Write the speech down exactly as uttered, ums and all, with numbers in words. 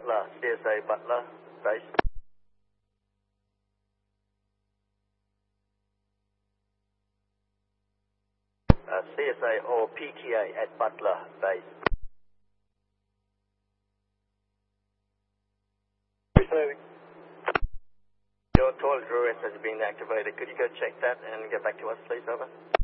Butler, C S A Butler, base. Uh, C S A or P T A at Butler, base. Receiving. Your toilet arrest has been activated. Could you go check that and get back to us, please, over?